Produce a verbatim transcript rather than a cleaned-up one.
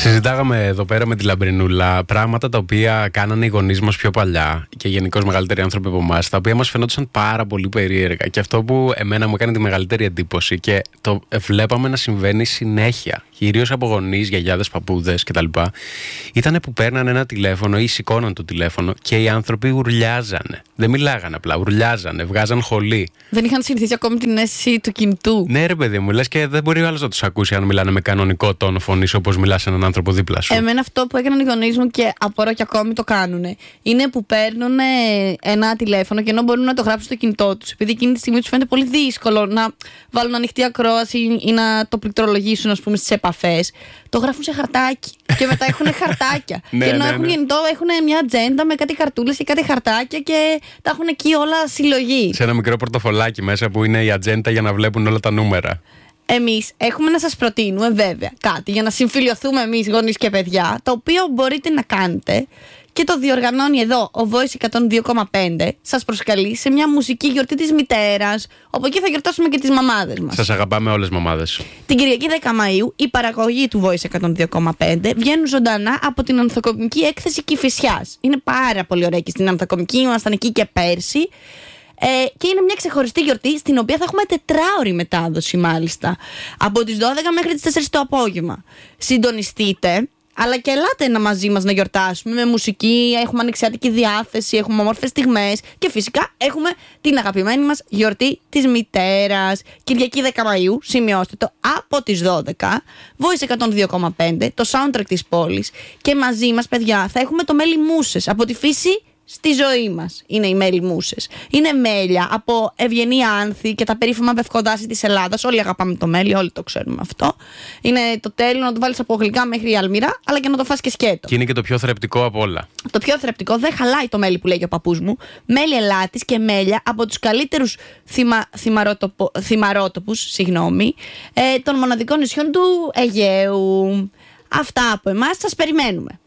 Συζητάγαμε εδώ πέρα με τη Λαμπρινούλα πράγματα τα οποία κάνανε οι γονείς μας πιο παλιά και γενικώς μεγαλύτεροι άνθρωποι από εμάς, τα οποία μας φαινόντουσαν πάρα πολύ περίεργα. Και αυτό που εμένα μου έκανε τη μεγαλύτερη εντύπωση και το βλέπαμε να συμβαίνει συνέχεια, κυρίως από γονείς, γιαγιάδες, παππούδες κτλ., ήταν που παίρνανε ένα τηλέφωνο ή σηκώναν το τηλέφωνο και οι άνθρωποι ουρλιάζανε. Δεν μιλάγανε απλά, ουρλιάζανε, βγάζαν χολή. Δεν είχαν συνηθίσει ακόμη την αίσθηση του κινητού. Ναι, ρε παιδί μου, λες και δεν μπορεί ο άλλος να τους ακούσει αν μιλάνε με κανονικό τόνο φωνής όπως μιλάς σε έναν άνθρωπο δίπλα σου. Εμένα αυτό που έκαναν οι γονείς μου και απορώ και ακόμη το κάνουν, είναι που παίρνουν ένα τηλέφωνο και ενώ μπορούν να το γράψουν στο κινητό τους, επειδή εκείνη τη στιγμή τους φαίνεται πολύ δύσκολο να βάλουν ανοιχτή ακρόαση ή να το πληκτρολογήσουν, ας πούμε, στις επαφές, το γράφουν σε χαρτάκι. Και μετά έχουν χαρτάκια. Ναι, και ενώ ναι, έχουν ναι. κινητό, έχουν μια ατζέντα με κάτι χαρτούλες και κάτι χαρτάκια και τα έχουν εκεί όλα συλλογή. Σε ένα μικρό πορτοφολάκι μέσα που είναι η ατζέντα για να βλέπουν όλα τα νούμερα. Εμείς έχουμε να σας προτείνουμε βέβαια κάτι για να συμφιλιωθούμε εμείς γονείς και παιδιά, το οποίο μπορείτε να κάνετε και το διοργανώνει εδώ ο Voice εκατόν δύο κόμμα πέντε. Σας προσκαλεί σε μια μουσική γιορτή της μητέρας, όπου εκεί θα γιορτάσουμε και τις μαμάδες μας. Σας αγαπάμε όλες μαμάδες. Την Κυριακή δέκα Μαΐου, οι παραγωγοί του Voice εκατόν δύο κόμμα πέντε βγαίνουν ζωντανά από την ανθοκομική έκθεση Κηφισιάς. Είναι πάρα πολύ ωραία και στην ανθοκομική, ήμασταν εκεί και πέρσι. Ε, και είναι μια ξεχωριστή γιορτή στην οποία θα έχουμε τετράωρη μετάδοση μάλιστα. Από τις δώδεκα μέχρι τις τέσσερις το απόγευμα. Συντονιστείτε, αλλά και ελάτε να μαζί μας να γιορτάσουμε με μουσική, έχουμε ανοιξιάτικη διάθεση, έχουμε όμορφες στιγμές και φυσικά έχουμε την αγαπημένη μας γιορτή της μητέρας. Κυριακή δέκα Μαΐου, σημειώστε το, από τις δώδεκα, Voice εκατόν δύο κόμμα πέντε, το soundtrack της πόλης, και μαζί μας, παιδιά, θα έχουμε το μέλι μούσες από τη φύση. Στη ζωή μας είναι οι μέλι μούσες. Είναι μέλια από ευγενή άνθη και τα περίφημα πευκοδάση της Ελλάδας. Όλοι αγαπάμε το μέλι, όλοι το ξέρουμε αυτό. Είναι το τέλειο να το βάλεις από γλυκά μέχρι αλμυρά, αλλά και να το φας και σκέτο. Και είναι και το πιο θρεπτικό από όλα. Το πιο θρεπτικό, δεν χαλάει το μέλι που λέγει ο παππούς μου. Μέλι ελάτης και μέλια από τους καλύτερους θυμα, θυμαρότοπο, θυμαρότοπους συγγνώμη, ε, των μοναδικών νησιών του Αιγαίου. Αυτά από εμάς, σας περιμένουμε.